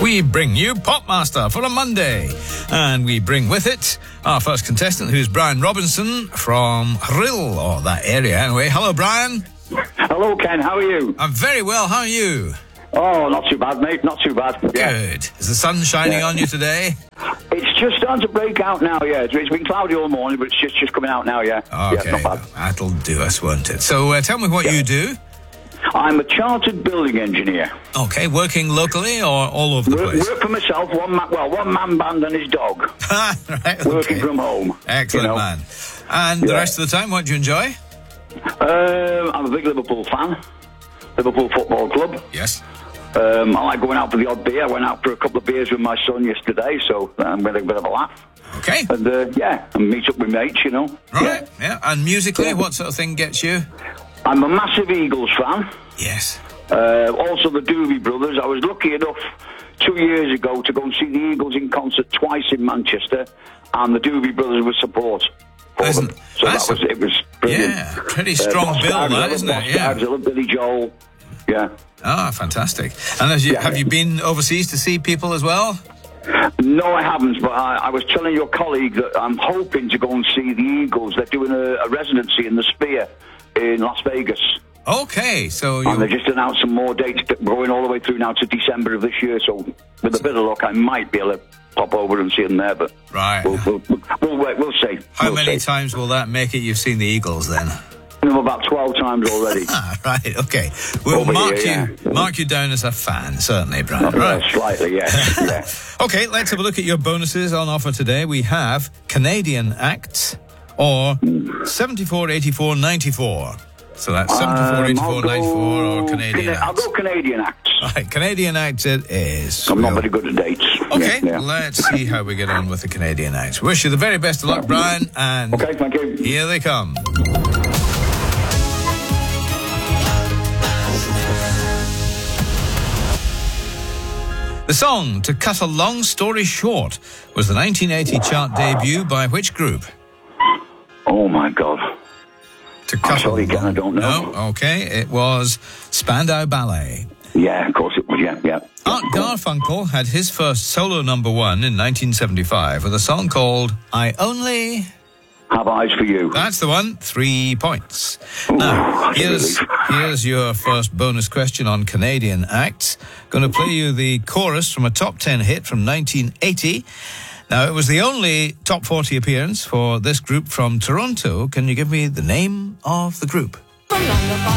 we bring you Popmaster for a Monday. And we bring with it our first contestant, who's Brian Robinson from Rhyl, or that area anyway. Hello, Brian. Hello, Ken. How are you? I'm very well. How are you? Oh, not too bad, mate. Not too bad. Good. Yeah. Is the sun shining on you today? It's just starting to break out now, yeah. It's been cloudy all morning, but it's just coming out now, yeah. Okay. Yeah, not bad. That'll do us, won't it? So tell me what you do. I'm a chartered building engineer. Okay, working locally or all over the place? Work for myself, one man band and his dog. Right, okay. Working from home. Excellent, man. And the rest of the time, what do you enjoy? I'm a big Liverpool fan. Liverpool Football Club. Yes. I like going out for the odd beer. I went out for a couple of beers with my son yesterday, so I'm with a bit of a laugh. Okay. And and meet up with mates, you know. Right, yeah. And musically, what sort of thing gets you? I'm a massive Eagles fan. Yes. Also the Doobie Brothers. I was lucky enough 2 years ago to go and see the Eagles in concert twice in Manchester, and the Doobie Brothers were support for them. So it was brilliant. Yeah, pretty strong bill, that, isn't it? Yeah. I love Billy Joel. Yeah. Ah, fantastic. And have you been overseas to see people as well? No, I haven't, but I was telling your colleague that I'm hoping to go and see the Eagles. They're doing a residency in the Sphere in Las Vegas. Okay, so And they just announced some more dates going all the way through now to December of this year, so with a bit of luck, I might be able to pop over and see them there, but right. We'll see. How many times will that make it you've seen the Eagles then? About 12 times already. Right, okay. We'll mark you down as a fan, certainly, Brian. Right. Slightly, yeah. Okay, let's have a look at your bonuses on offer today. We have Canadian Acts or 74, 84, 94. So that's 74, 84, 94 or Canadian Acts. I'll go Canadian Acts. Right, Canadian Acts it is. I'm not very good at dates. Okay, let's see how we get on with the Canadian Acts. Wish you the very best of luck, Brian, and okay, thank you. Here they come. The song, To Cut a Long Story Short, was the 1980 chart debut by which group? Oh, my God. I'm sorry, again, I don't know. No, okay, it was Spandau Ballet. Yeah, of course it was, yeah. Art Garfunkel had his first solo number one in 1975 with a song called I Only Have Eyes for You. That's the one. 3 points. Ooh, now, here's your first bonus question on Canadian acts. Going to play you the chorus from a top 10 hit from 1980. Now, it was the only top 40 appearance for this group from Toronto. Can you give me the name of the group?